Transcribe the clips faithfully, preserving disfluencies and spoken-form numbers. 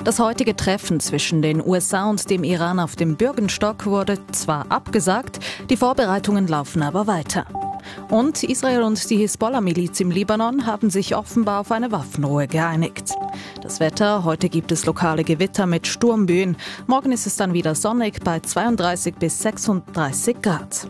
Das heutige Treffen zwischen den U S A und dem Iran auf dem Bürgenstock wurde zwar abgesagt, die Vorbereitungen laufen aber weiter. Und Israel und die Hisbollah-Miliz im Libanon haben sich offenbar auf eine Waffenruhe geeinigt. Das Wetter: heute gibt es lokale Gewitter mit Sturmböen. Morgen ist es dann wieder sonnig bei zweiunddreißig bis sechsunddreißig Grad.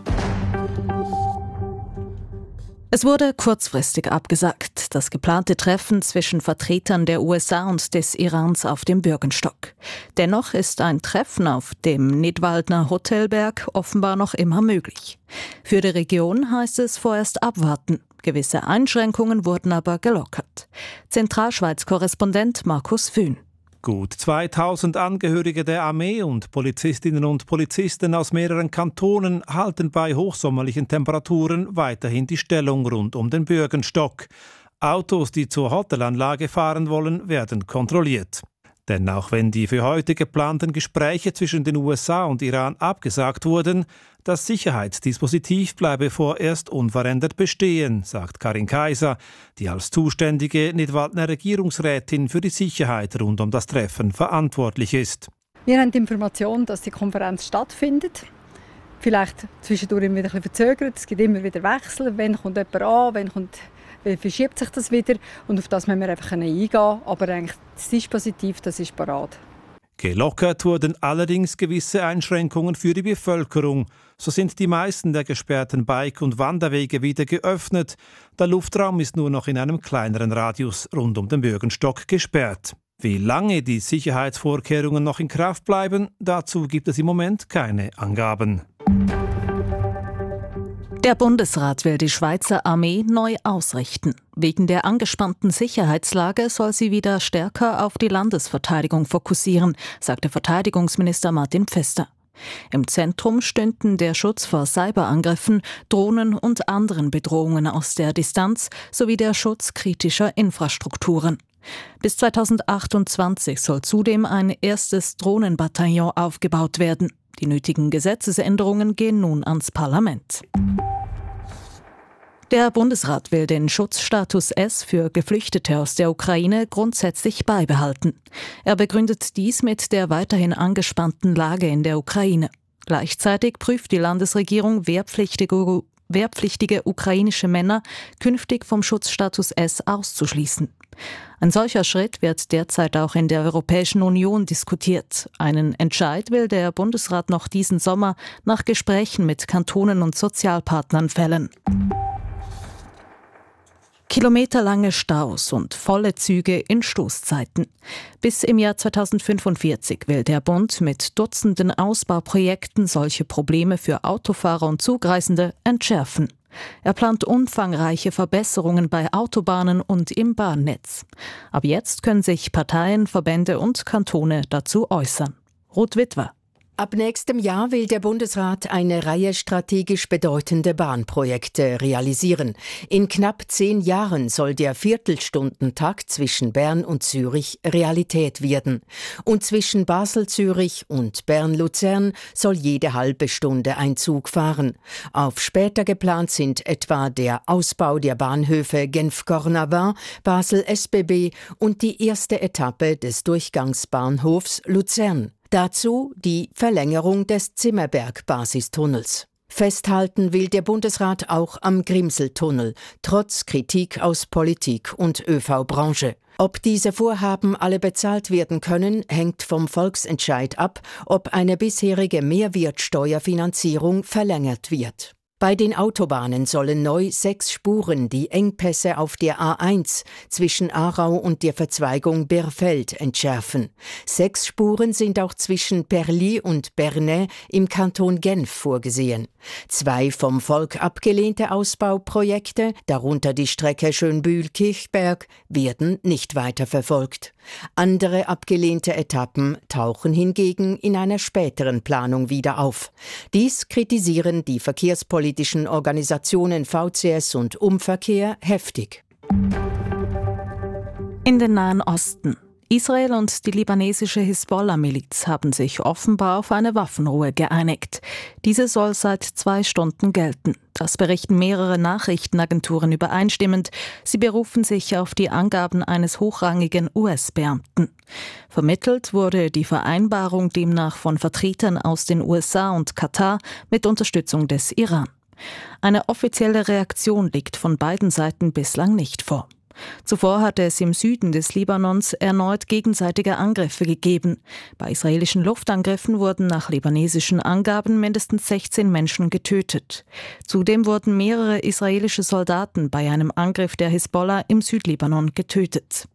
Es wurde kurzfristig abgesagt, das geplante Treffen zwischen Vertretern der U S A und des Irans auf dem Bürgenstock. Dennoch ist ein Treffen auf dem Nidwaldner Hotelberg offenbar noch immer möglich. Für die Region heißt es vorerst abwarten. Gewisse Einschränkungen wurden aber gelockert. Zentralschweiz-Korrespondent Markus Fühn. Gut zweitausend Angehörige der Armee und Polizistinnen und Polizisten aus mehreren Kantonen halten bei hochsommerlichen Temperaturen weiterhin die Stellung rund um den Bürgenstock. Autos, die zur Hotelanlage fahren wollen, werden kontrolliert. Denn auch wenn die für heute geplanten Gespräche zwischen den U S A und Iran abgesagt wurden, das Sicherheitsdispositiv bleibe vorerst unverändert bestehen, sagt Karin Kaiser, die als zuständige Nidwaldner Regierungsrätin für die Sicherheit rund um das Treffen verantwortlich ist. Wir haben die Information, dass die Konferenz stattfindet. Vielleicht zwischendurch immer wieder ein bisschen verzögert. Es gibt immer wieder Wechsel. Wann kommt jemand an, wann kommt Wie verschiebt sich das wieder? Und auf das müssen wir einfach eingehen. Aber eigentlich das Dispositiv, das ist parat. Gelockert wurden allerdings gewisse Einschränkungen für die Bevölkerung. So sind die meisten der gesperrten Bike- und Wanderwege wieder geöffnet. Der Luftraum ist nur noch in einem kleineren Radius rund um den Bürgenstock gesperrt. Wie lange die Sicherheitsvorkehrungen noch in Kraft bleiben, dazu gibt es im Moment keine Angaben. Der Bundesrat will die Schweizer Armee neu ausrichten. Wegen der angespannten Sicherheitslage soll sie wieder stärker auf die Landesverteidigung fokussieren, sagte Verteidigungsminister Martin Pfister. Im Zentrum stünden der Schutz vor Cyberangriffen, Drohnen und anderen Bedrohungen aus der Distanz sowie der Schutz kritischer Infrastrukturen. Bis zweitausendachtundzwanzig soll zudem ein erstes Drohnenbataillon aufgebaut werden. Die nötigen Gesetzesänderungen gehen nun ans Parlament. Der Bundesrat will den Schutzstatus S für Geflüchtete aus der Ukraine grundsätzlich beibehalten. Er begründet dies mit der weiterhin angespannten Lage in der Ukraine. Gleichzeitig prüft die Landesregierung, wehrpflichtige, wehrpflichtige ukrainische Männer künftig vom Schutzstatus S auszuschließen. Ein solcher Schritt wird derzeit auch in der Europäischen Union diskutiert. Einen Entscheid will der Bundesrat noch diesen Sommer nach Gesprächen mit Kantonen und Sozialpartnern fällen. Kilometerlange Staus und volle Züge in Stoßzeiten. Bis im Jahr zweitausendfünfundvierzig will der Bund mit Dutzenden Ausbauprojekten solche Probleme für Autofahrer und Zugreisende entschärfen. Er plant umfangreiche Verbesserungen bei Autobahnen und im Bahnnetz. Ab jetzt können sich Parteien, Verbände und Kantone dazu äußern. Ruth Witwer. Ab nächstem Jahr will der Bundesrat eine Reihe strategisch bedeutende Bahnprojekte realisieren. In knapp zehn Jahren soll der Viertelstundentakt zwischen Bern und Zürich Realität werden. Und zwischen Basel-Zürich und Bern-Luzern soll jede halbe Stunde ein Zug fahren. Auf später geplant sind etwa der Ausbau der Bahnhöfe Genf-Cornavin, Basel-S B B und die erste Etappe des Durchgangsbahnhofs Luzern. Dazu die Verlängerung des Zimmerberg-Basistunnels. Festhalten will der Bundesrat auch am Grimseltunnel, trotz Kritik aus Politik und ÖV-Branche. Ob diese Vorhaben alle bezahlt werden können, hängt vom Volksentscheid ab, ob eine bisherige Mehrwertsteuerfinanzierung verlängert wird. Bei den Autobahnen sollen neu sechs Spuren die Engpässe auf der A eins zwischen Aarau und der Verzweigung Birfeld entschärfen. Sechs Spuren sind auch zwischen Perlis und Bernay im Kanton Genf vorgesehen. Zwei vom Volk abgelehnte Ausbauprojekte, darunter die Strecke Schönbühl-Kirchberg, werden nicht weiterverfolgt. Andere abgelehnte Etappen tauchen hingegen in einer späteren Planung wieder auf. Dies kritisieren die verkehrspolitischen Organisationen V C S und Umverkehr heftig. In den Nahen Osten. Israel und die libanesische Hisbollah-Miliz haben sich offenbar auf eine Waffenruhe geeinigt. Diese soll seit zwei Stunden gelten. Das berichten mehrere Nachrichtenagenturen übereinstimmend. Sie berufen sich auf die Angaben eines hochrangigen U S-Beamten. Vermittelt wurde die Vereinbarung demnach von Vertretern aus den U S A und Katar mit Unterstützung des Iran. Eine offizielle Reaktion liegt von beiden Seiten bislang nicht vor. Zuvor hatte es im Süden des Libanons erneut gegenseitige Angriffe gegeben. Bei israelischen Luftangriffen wurden nach libanesischen Angaben mindestens sechzehn Menschen getötet. Zudem wurden mehrere israelische Soldaten bei einem Angriff der Hisbollah im Südlibanon getötet.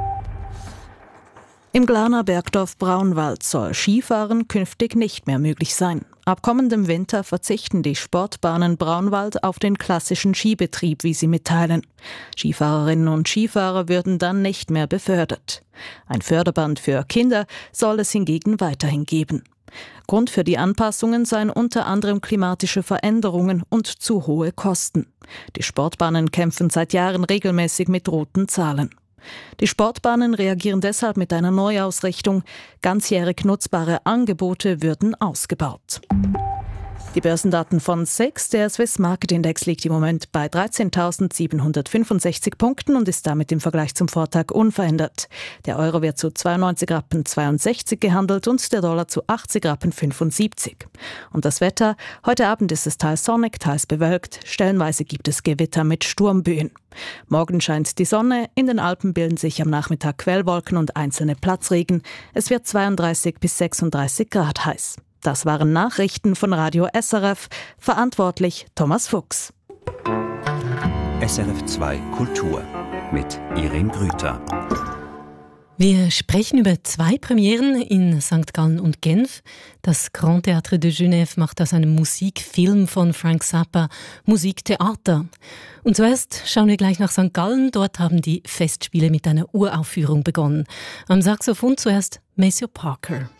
Im Glarner Bergdorf Braunwald soll Skifahren künftig nicht mehr möglich sein. Ab kommendem Winter verzichten die Sportbahnen Braunwald auf den klassischen Skibetrieb, wie sie mitteilen. Skifahrerinnen und Skifahrer würden dann nicht mehr befördert. Ein Förderband für Kinder soll es hingegen weiterhin geben. Grund für die Anpassungen seien unter anderem klimatische Veränderungen und zu hohe Kosten. Die Sportbahnen kämpfen seit Jahren regelmäßig mit roten Zahlen. Die Sportbahnen reagieren deshalb mit einer Neuausrichtung. Ganzjährig nutzbare Angebote würden ausgebaut. Die Börsendaten von S I X, der Swiss Market Index, liegt im Moment bei dreizehntausendsiebenhundertfünfundsechzig Punkten und ist damit im Vergleich zum Vortag unverändert. Der Euro wird zu zweiundneunzig Rappen zweiundsechzig gehandelt und der Dollar zu achtzig Rappen fünfundsiebzig. Und das Wetter? Heute Abend ist es teils sonnig, teils bewölkt. Stellenweise gibt es Gewitter mit Sturmböen. Morgen scheint die Sonne, in den Alpen bilden sich am Nachmittag Quellwolken und einzelne Platzregen. Es wird zweiunddreißig bis sechsunddreißig Grad heiß. Das waren Nachrichten von Radio S R F, verantwortlich Thomas Fuchs. S R F zwei Kultur mit Irene Grüter. Wir sprechen über zwei Premieren in Sankt Gallen und Genf. Das Grand Théâtre de Genève macht aus einem Musikfilm von Frank Zappa Musiktheater. Und zuerst schauen wir gleich nach Sankt Gallen. Dort haben die Festspiele mit einer Uraufführung begonnen. Am Saxophon zuerst Maceo Parker.